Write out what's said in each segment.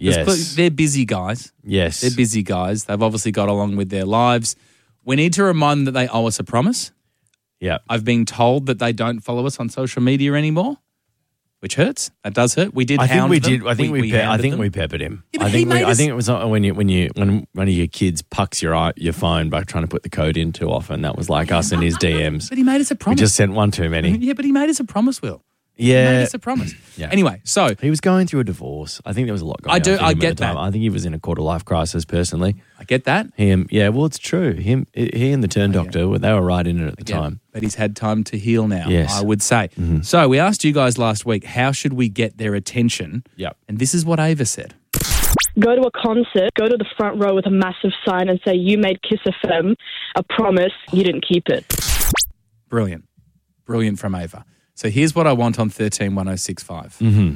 Yes. They're busy guys. Yes. They're busy guys. They've obviously got along with their lives. We need to remind them that they owe us a promise. Yeah. I've been told that they don't follow us on social media anymore, which hurts. That does hurt. We did hound them. I think we peppered him. I think it was when one of your kids pucks your phone by trying to put the code in too often. That was like us in his DMs. But he made us a promise. We just sent one too many. Yeah, but he made us a promise, Will. Yeah. He made us a promise. Yeah. Anyway, so he was going through a divorce. I think there was a lot going on. I get that. I think he was in a quarter-life crisis personally. I get that. Well, it's true. He and the turn doctor, they were right in it at the time. But he's had time to heal now, Yes. I would say. Mm-hmm. So we asked you guys last week, how should we get their attention? Yep. And this is what Ava said. Go to a concert, go to the front row with a massive sign and say, you made Kiss FM a promise, you didn't keep it. Brilliant. Brilliant from Ava. So here's what I want on 131065. Mm-hmm.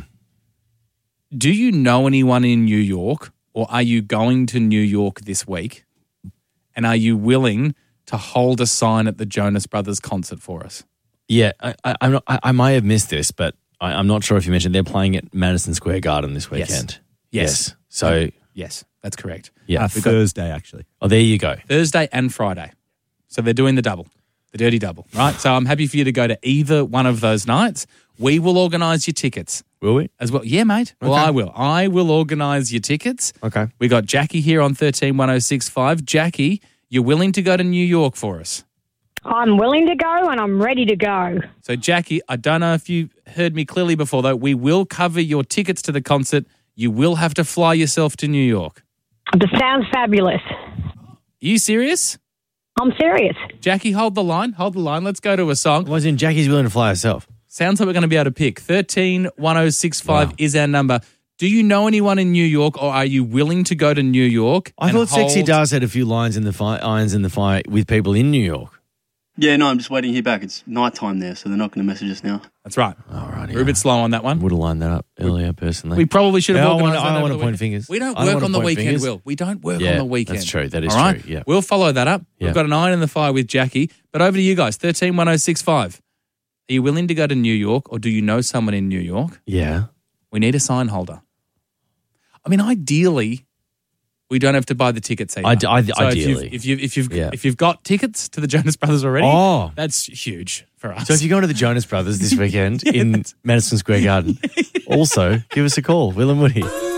Do you know anyone in New York, or are you going to New York this week? And are you willing to hold a sign at the Jonas Brothers concert for us? Yeah, I might have missed this, but I'm not sure if you mentioned they're playing at Madison Square Garden this weekend. Yes. So yes, that's correct. Yeah, Thursday actually. Oh, there you go. Thursday and Friday. So they're doing the double. The dirty double, right? So I'm happy for you to go to either one of those nights. We will organise your tickets. Will we? As well. Yeah, mate. Well, Okay. I will. I will organise your tickets. Okay. We got Jackie here on 131065. Jackie, you're willing to go to New York for us? I'm willing to go and I'm ready to go. So, Jackie, I don't know if you heard me clearly before, though. We will cover your tickets to the concert. You will have to fly yourself to New York. This sounds fabulous. Are you serious? I'm serious. Jackie, hold the line. Hold the line. Let's go to a song. Was in Jackie's willing to fly herself. Sounds like we're going to be able to pick. 131065 is our number. Do you know anyone in New York, or are you willing to go to New York? I thought Sexy Dars had a few irons in the fire with people in New York. Yeah, no, I'm just waiting to hear back. It's night time there, so they're not going to message us now. That's right. All right. We're a bit slow on that one. Would have lined that up earlier, personally. We probably should have organised that. I don't over want the to point weekend. fingers. We don't I don't work wanna on the point weekend, fingers. Will. We don't work Yeah, on the weekend. that's true. That is All right? true, yeah. We'll follow that up. Yeah. We've got an iron in the fire with Jackie. But over to you guys, 131065. Are you willing to go to New York, or do you know someone in New York? Yeah. We need a sign holder. I mean, ideally, we don't have to buy the tickets either. Ideally. If you've got tickets to the Jonas Brothers already, that's huge for us. So if you're going to the Jonas Brothers this weekend in Madison Square Garden, also give us a call, Will and Woody.